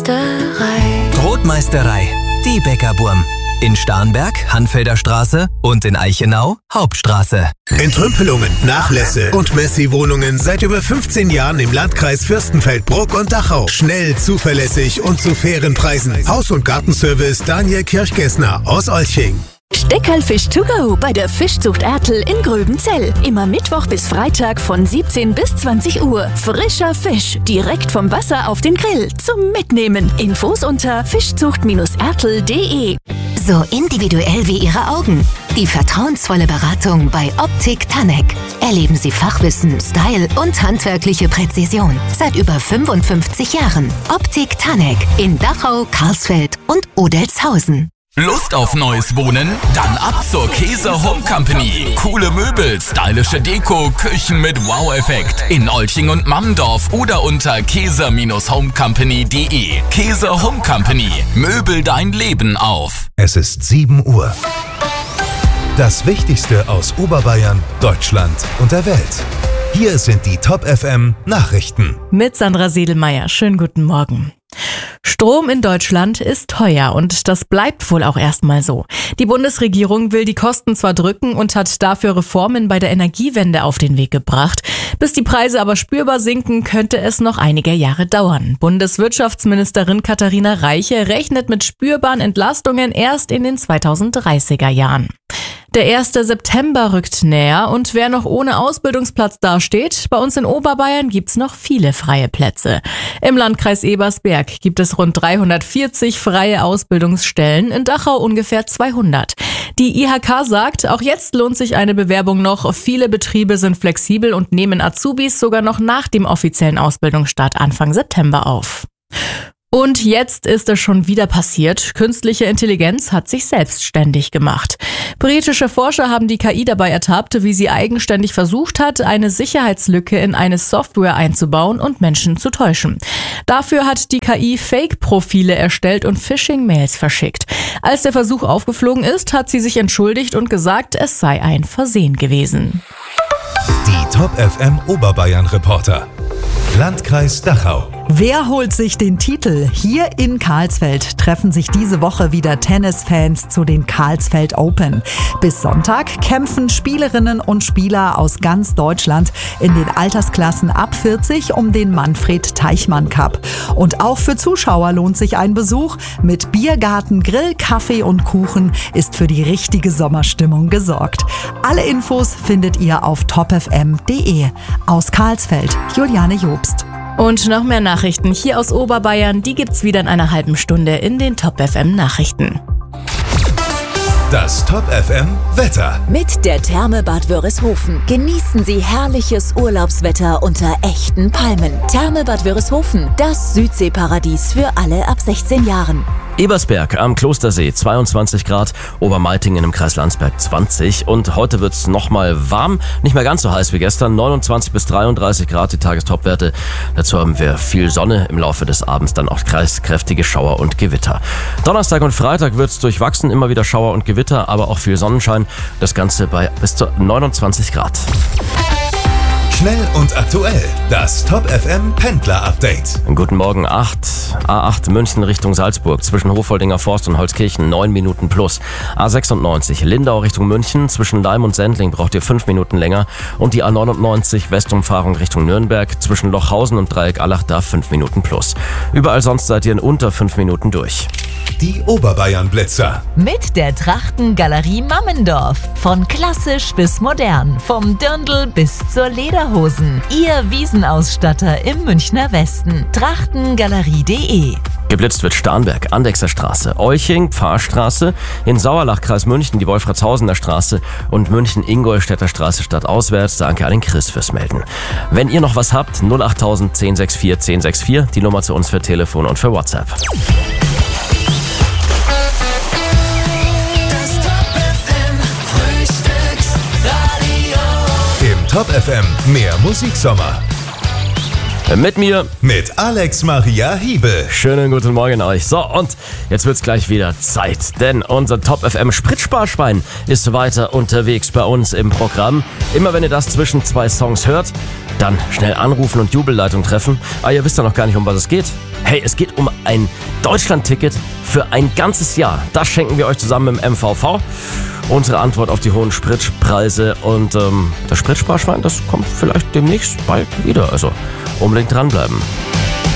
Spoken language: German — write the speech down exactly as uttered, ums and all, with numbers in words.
Brotmeisterei. Brotmeisterei, die Bäckerburm. In Starnberg, Hanfelder Straße und in Eichenau, Hauptstraße. Entrümpelungen, Nachlässe und Messi-Wohnungen seit über fünfzehn Jahren im Landkreis Fürstenfeldbruck und Dachau. Schnell, zuverlässig und zu fairen Preisen. Haus- und Gartenservice Daniel Kirchgessner aus Olching. Steckerlfisch to go bei der Fischzucht Ertl in Gröbenzell. Immer Mittwoch bis Freitag von siebzehn bis zwanzig Uhr. Frischer Fisch, direkt vom Wasser auf den Grill zum Mitnehmen. Infos unter fischzucht ertl punkt de. So individuell wie Ihre Augen. Die vertrauensvolle Beratung bei Optik Tanek. Erleben Sie Fachwissen, Style und handwerkliche Präzision. Seit über fünfundfünfzig Jahren. Optik Tanek in Dachau, Karlsfeld und Odelshausen. Lust auf neues Wohnen? Dann ab zur Käser Home Company. Coole Möbel, stylische Deko, Küchen mit Wow-Effekt. In Olching und Mammendorf oder unter käser home company punkt de. Käser Home Company. Möbel dein Leben auf. Es ist sieben Uhr. Das Wichtigste aus Oberbayern, Deutschland und der Welt. Hier sind die Top F M Nachrichten. Mit Sandra Siedelmeier. Schönen guten Morgen. Strom in Deutschland ist teuer und das bleibt wohl auch erstmal so. Die Bundesregierung will die Kosten zwar drücken und hat dafür Reformen bei der Energiewende auf den Weg gebracht. Bis die Preise aber spürbar sinken, könnte es noch einige Jahre dauern. Bundeswirtschaftsministerin Katharina Reiche rechnet mit spürbaren Entlastungen erst in den zweitausenddreißiger Jahren. Der erste September rückt näher und wer noch ohne Ausbildungsplatz dasteht, bei uns in Oberbayern gibt's noch viele freie Plätze. Im Landkreis Ebersberg gibt es rund dreihundertvierzig freie Ausbildungsstellen, in Dachau ungefähr zweihundert. Die I H K sagt, auch jetzt lohnt sich eine Bewerbung noch. Viele Betriebe sind flexibel und nehmen Azubis sogar noch nach dem offiziellen Ausbildungsstart Anfang September auf. Und jetzt ist es schon wieder passiert. Künstliche Intelligenz hat sich selbstständig gemacht. Britische Forscher haben die K I dabei ertappt, wie sie eigenständig versucht hat, eine Sicherheitslücke in eine Software einzubauen und Menschen zu täuschen. Dafür hat die K I Fake-Profile erstellt und Phishing-Mails verschickt. Als der Versuch aufgeflogen ist, hat sie sich entschuldigt und gesagt, es sei ein Versehen gewesen. Die Top F M Oberbayern Reporter. Landkreis Dachau. Wer holt sich den Titel? Hier in Karlsfeld treffen sich diese Woche wieder Tennisfans zu den Karlsfeld Open. Bis Sonntag kämpfen Spielerinnen und Spieler aus ganz Deutschland in den Altersklassen ab vierzig um den Manfred Teichmann Cup. Und auch für Zuschauer lohnt sich ein Besuch. Mit Biergarten, Grill, Kaffee und Kuchen ist für die richtige Sommerstimmung gesorgt. Alle Infos findet ihr auf top f m punkt de. Aus Karlsfeld, Juliane Jobst. Und noch mehr Nachrichten hier aus Oberbayern, die gibt's wieder in einer halben Stunde in den Top F M Nachrichten. Das Top F M Wetter. Mit der Therme Bad Wörishofen genießen Sie herrliches Urlaubswetter unter echten Palmen. Therme Bad Wörishofen, das Südseeparadies für alle ab sechzehn Jahren. Ebersberg am Klostersee zweiundzwanzig Grad, Obermaltingen im Kreis Landsberg zwanzig und heute wird's nochmal warm, nicht mehr ganz so heiß wie gestern, neunundzwanzig bis dreiunddreißig Grad die Tagestopwerte. Dazu haben wir viel Sonne, im Laufe des Abends dann auch kräftige Schauer und Gewitter. Donnerstag und Freitag wird's durchwachsen, immer wieder Schauer und Gewitter, aber auch viel Sonnenschein, das Ganze bei bis zu neunundzwanzig Grad. Schnell und aktuell, das Top F M Pendler Update. Guten Morgen, acht A acht München Richtung Salzburg, zwischen Hofoldinger Forst und Holzkirchen, neun Minuten plus. A sechsundneunzig Lindau Richtung München, zwischen Leim und Sendling braucht ihr fünf Minuten länger. Und die A neunundneunzig Westumfahrung Richtung Nürnberg, zwischen Lochhausen und Dreieck Allach, da fünf Minuten plus. Überall sonst seid ihr in unter fünf Minuten durch. Die Oberbayern Blitzer. Mit der Trachtengalerie Mammendorf. Von klassisch bis modern. Vom Dirndl bis zur Lederhosen. Ihr Wiesenausstatter im Münchner Westen. Trachtengalerie punkt de. Geblitzt wird Starnberg, Andechser Straße, Olching, Pfarrstraße, in Sauerlach, Kreis München, die Wolfratshausener Straße und München-Ingolstädter Straße stadtauswärts. Danke an den Chris fürs Melden. Wenn ihr noch was habt, null acht null null eins sechs vier eins sechs vier, die Nummer zu uns für Telefon und für WhatsApp. Top F M, mehr Musiksommer. Mit mir, mit Alex Maria Hiebe. Schönen guten Morgen euch. So, und jetzt wird's gleich wieder Zeit, denn unser Top F M Spritsparschwein ist weiter unterwegs bei uns im Programm. Immer wenn ihr das zwischen zwei Songs hört, dann schnell anrufen und Jubelleitung treffen. Aber ihr wisst ja noch gar nicht, um was es geht. Hey, es geht um ein Deutschland-Ticket für ein ganzes Jahr. Das schenken wir euch zusammen im M V V. Unsere Antwort auf die hohen Spritpreise und ähm, das Spritsparschwein, das kommt vielleicht demnächst bald wieder. Also unbedingt dranbleiben.